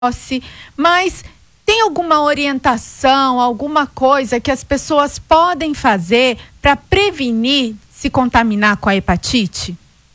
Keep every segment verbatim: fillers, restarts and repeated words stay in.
mas tem alguma orientação, alguma coisa que as pessoas podem fazer para prevenir se contaminar com a hepatite?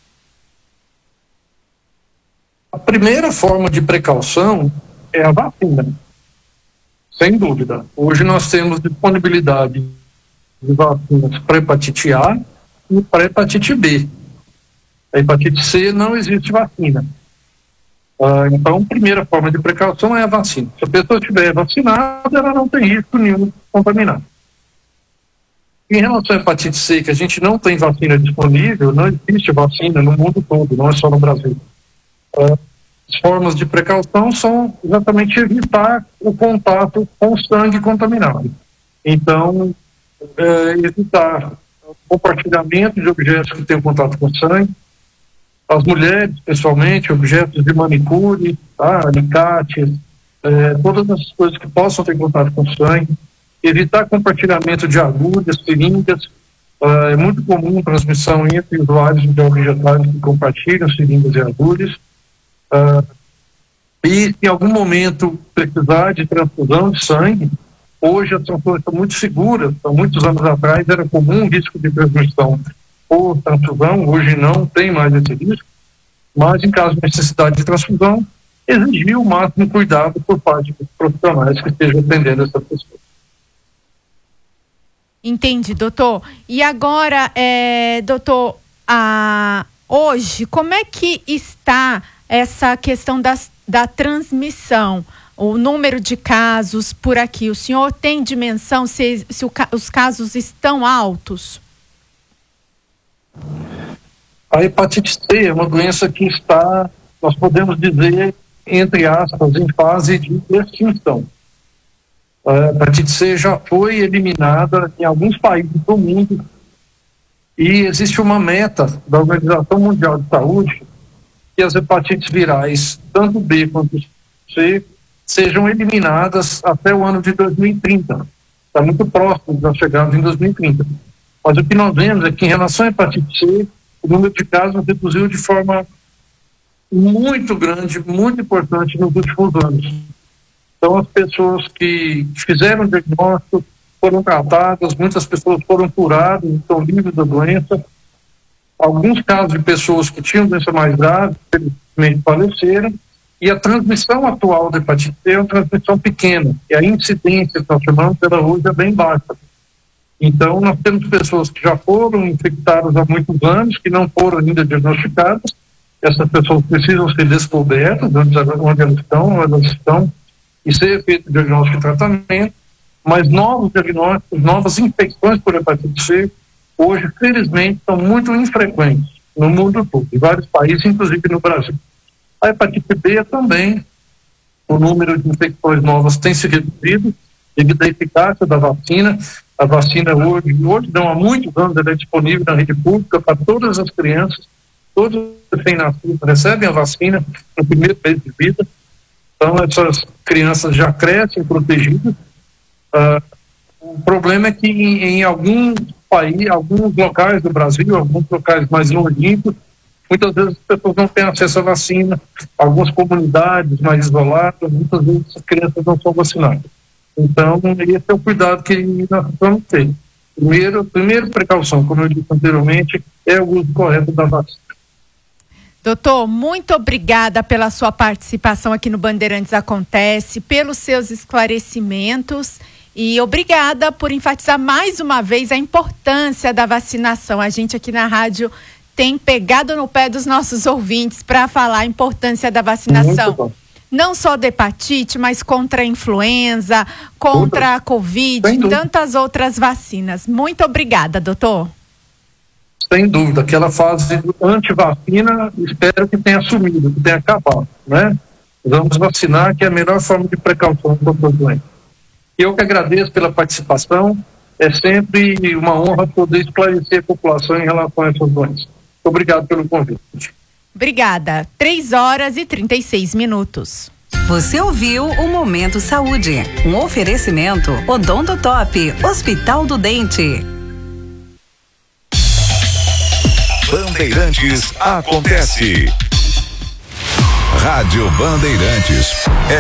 A primeira forma de precaução é a vacina, sem dúvida. Hoje nós temos disponibilidade de vacinas para hepatite A e para hepatite B. A hepatite C não existe vacina. Uh, então, a primeira forma de precaução é a vacina. Se a pessoa estiver vacinada, ela não tem risco nenhum de contaminar. Em relação à hepatite C, que a gente não tem vacina disponível, não existe vacina no mundo todo, não é só no Brasil. Uh, as formas de precaução são exatamente evitar o contato com o sangue contaminado. Então, uh, evitar o compartilhamento de objetos que têm contato com sangue. As mulheres, pessoalmente, objetos de manicure, tá? Alicates, eh, todas as coisas que possam ter contato com sangue. Evitar compartilhamento de agulhas, seringas. Uh, é muito comum transmissão entre usuários de óleo vegetais que compartilham seringas e agulhas. Uh, e, se em algum momento precisar de transfusão de sangue, hoje as transfusões estão muito seguras. Há muitos anos atrás era comum o risco de transmissão por transfusão, hoje não tem mais esse risco, mas em caso de necessidade de transfusão, exigir o máximo cuidado por parte dos profissionais que estejam atendendo essa pessoa. Entendi, doutor. E agora, é, doutor, a, hoje, como é que está essa questão das, da transmissão? O número de casos por aqui, o senhor tem dimensão se, se o, os casos estão altos? A hepatite C é uma doença que está, nós podemos dizer, entre aspas, em fase de extinção. A hepatite C já foi eliminada em alguns países do mundo e existe uma meta da Organização Mundial de Saúde que as hepatites virais, tanto B quanto C, sejam eliminadas até o ano de dois mil e trinta. Está muito próximo de nós chegarmos em dois mil e trinta. Mas o que nós vemos é que, em relação à hepatite C, o número de casos reduziu de forma muito grande, muito importante nos últimos anos. Então, as pessoas que fizeram o diagnóstico foram tratadas, muitas pessoas foram curadas, estão livres da doença. Alguns casos de pessoas que tinham doença mais grave, felizmente faleceram, e a transmissão atual da hepatite C é uma transmissão pequena, e a incidência que nós chamamos, ela hoje é bem baixa. Então, nós temos pessoas que já foram infectadas há muitos anos, que não foram ainda diagnosticadas. Essas pessoas precisam ser descobertas, onde, onde elas estão, onde elas estão, e ser feito diagnóstico e tratamento. Mas novos diagnósticos, novas infecções por hepatite C, hoje, felizmente, são muito infrequentes no mundo todo, em vários países, inclusive no Brasil. A hepatite B também, o número de infecções novas tem se reduzido, devido à eficácia da vacina. A vacina hoje, hoje não há muitos anos, ela é disponível na rede pública para todas as crianças, todos os recém-nascidos recebem a vacina no primeiro mês de vida. Então, essas crianças já crescem protegidas. Uh, o problema é que em, em alguns países, alguns locais do Brasil, alguns locais mais longínquos, muitas vezes as pessoas não têm acesso à vacina, algumas comunidades mais isoladas, muitas vezes as crianças não são vacinadas. Então, esse é o cuidado que nós vamos ter. Primeiro, primeira precaução, como eu disse anteriormente, é o uso correto da vacina. Doutor, muito obrigada pela sua participação aqui no Bandeirantes Acontece, pelos seus esclarecimentos e obrigada por enfatizar mais uma vez a importância da vacinação. A gente aqui na rádio tem pegado no pé dos nossos ouvintes para falar a importância da vacinação. Muito bom. Não só da hepatite, mas contra a influenza, contra a Covid e tantas outras vacinas. Muito obrigada, doutor. Sem dúvida, aquela fase anti-vacina, espero que tenha sumido, que tenha acabado, né? Vamos vacinar, que é a melhor forma de precaução contra a doença. Eu que agradeço pela participação, é sempre uma honra poder esclarecer a população em relação a essas doenças. Obrigado pelo convite. Obrigada. três horas e trinta e seis minutos. Você ouviu o Momento Saúde. Um oferecimento Odontotop, Hospital do Dente. Bandeirantes Acontece. Rádio Bandeirantes.